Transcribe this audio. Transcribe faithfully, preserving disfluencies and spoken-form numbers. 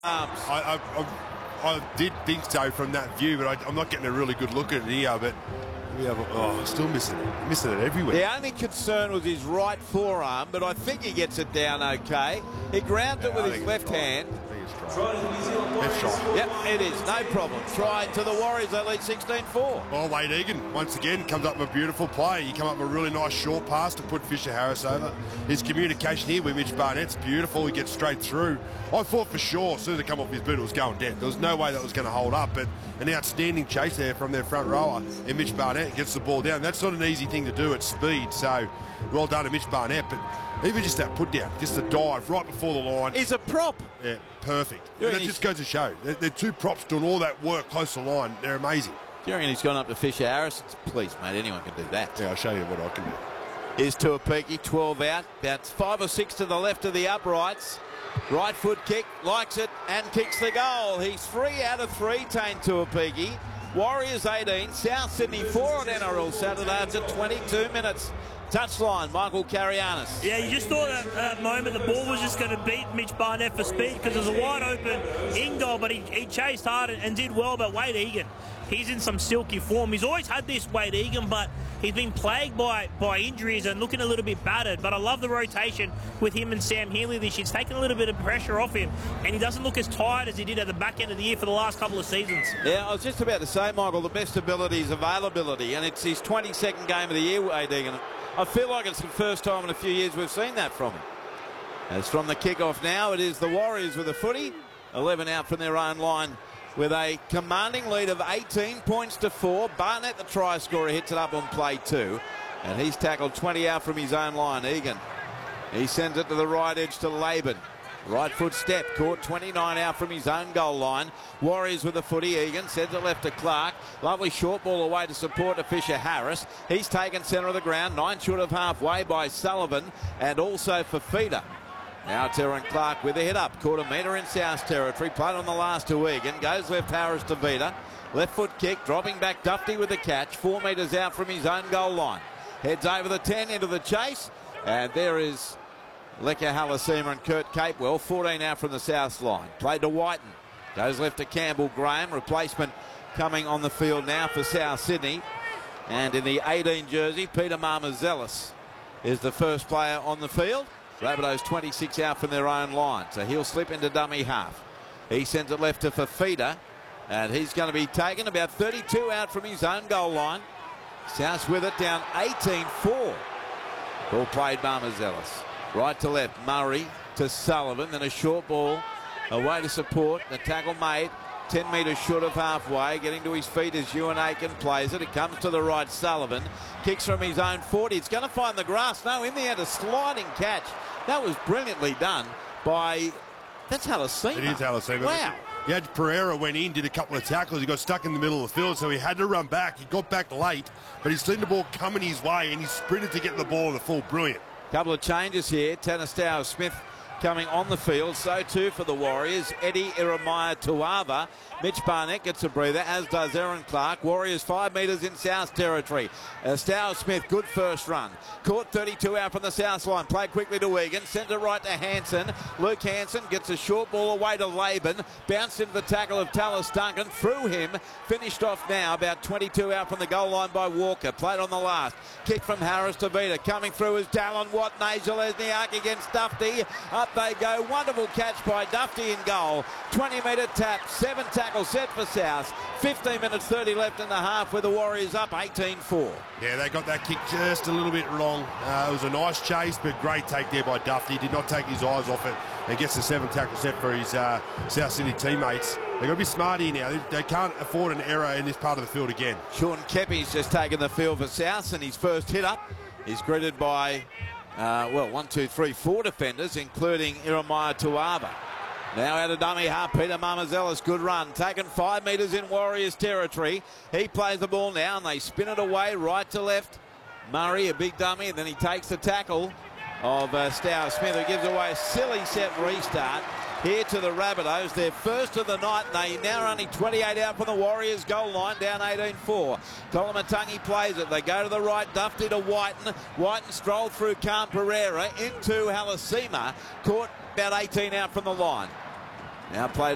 arms. I, I, I, I did think so from that view, but I, I'm not getting a really good look at it here. But yeah, oh, still missing it, missing it everywhere. The only concern was his right forearm, but I think he gets it down okay. He grounded Yeah, it with I his think left it's right. hand. I think it's right. Let's try. Yep, it is, no problem. Try to the Warriors, they lead sixteen four. Oh, Wade Egan, once again, comes up with a beautiful play. He come up with a really nice short pass to put Fisher Harris over. His communication here with Mitch Barnett's beautiful. He gets straight through. I thought for sure, as soon as it come off his boot, it was going dead. There was no way that was going to hold up, but an outstanding chase there from their front rower. And Mitch Barnett gets the ball down. That's not an easy thing to do at speed, so well done to Mitch Barnett. But even just that put down, just the dive right before the line. He's a prop. Yeah, perfect. Yeah, and it just goes to show. They're, they're two props doing all that work close to the line. They're amazing. Do you reckon he's gone up to Fisher Harris? Please, mate, anyone can do that. Yeah, I'll show you what I can do. Here's Tuapiki, twelve out. About five or six to the left of the uprights. Right foot kick, likes it, and kicks the goal. He's three out of three, Tane Tuapiki. Warriors eighteen, South Sydney four on N R L Saturday after twenty-two minutes. Touchline, Michael Carianis. Yeah, you just thought at that moment the ball was just going to beat Mitch Barnett for speed because it was a wide open in goal, but he, he chased hard and, and did well. But Wade Egan, he's in some silky form. He's always had this, Wade Egan, but he's been plagued by, by injuries and looking a little bit battered. But I love the rotation with him and Sam Healy this year. It's taken a little bit of pressure off him, and he doesn't look as tired as he did at the back end of the year for the last couple of seasons. Yeah, I was just about to say, Michael, the best ability is availability, and it's his twenty-second game of the year, Wade Egan. I feel like it's the first time in a few years we've seen that from him. As from the kickoff now, it is the Warriors with a footy. eleven out from their own line with a commanding lead of eighteen points to four. Barnett, the try scorer, hits it up on play two. And he's tackled twenty out from his own line. Egan, he sends it to the right edge to Laban. Right foot step, caught twenty-nine out from his own goal line. Warriors with the footy. Egan sends it left to Clark. Lovely short ball away to support to Fisher Harris. He's taken centre of the ground, nine short of halfway by Sullivan and also Fifita. Now Terran Clark with a hit up, caught a metre in South territory, played on the last to Egan, goes left Harris to Vita. Left foot kick, dropping back Dufty with the catch, four metres out from his own goal line. Heads over the ten into the chase, and there is Leka Halasima and Kurt Capewell, fourteen out from the south line. Played to Whiten. Goes left to Campbell Graham. Replacement coming on the field now for South Sydney. And in the eighteen jersey, Peter Marmazelis is the first player on the field. Rabbitohs twenty-six out from their own line. So he'll slip into dummy half. He sends it left to Fifita. And he's going to be taken about thirty-two out from his own goal line. South with it down eighteen four. Ball played Marmazelis. Right to left, Murray to Sullivan, then a short ball away to support. The tackle made, ten metres short of halfway. Getting to his feet as Ewan Aiken plays it. It comes to the right, Sullivan. Kicks from his own forty. It's going to find the grass. No, in the end, a sliding catch. That was brilliantly done by, that's Halasima. It is Halasima. Wow. He had Pereira went in, did a couple of tackles. He got stuck in the middle of the field, so he had to run back. He got back late, but he's seen the ball coming his way, and he sprinted to get the ball in the full. Brilliant. Couple of changes here. Tanastau Smith coming on the field. So too for the Warriors. Eddie Iremaya Tuava. Mitch Barnett gets a breather, as does Aaron Clark. Warriors five metres in South territory. Uh, Stow Smith, good first run. Caught thirty-two out from the south line. Played quickly to Egan. Sent it right to Hansen. Luke Hansen gets a short ball away to Laban. Bounced into the tackle of Tallis Duncan. Through him. Finished off now about twenty-two out from the goal line by Walker. Played on the last. Kick from Harris to Vita. Coming through is Dallin Watt. Nigel Lesniak against Dufty. Up they go. Wonderful catch by Dufty in goal. twenty metre tap. Seven tackles set for South. fifteen minutes thirty left in the half with the Warriors up eighteen four. Yeah, they got that kick just a little bit wrong. Uh, it was a nice chase, but great take there by Dufty. Did not take his eyes off it and gets the seven tackle set for his uh, South Sydney teammates. They've got to be smart here now. They, they can't afford an error in this part of the field again. Sean Kepi's just taken the field for South, and his first hit up is greeted by, uh, well, one, two, three, four defenders, including Iremaya Tuava. Now out of dummy half, Peter Marmazelis, good run. Taken five metres in Warriors territory. He plays the ball now, and they spin it away right to left. Murray, a big dummy, and then he takes the tackle of uh, Stow Smith, who gives away a silly set restart here to the Rabbitohs. Their first of the night, and they now are only twenty-eight out from the Warriors goal line, down eighteen four. Kolomatangi plays it. They go to the right, Dufty to Whiten. Whiten strolled through Khan Pereira into Halasima. Caught about eighteen out from the line. Now played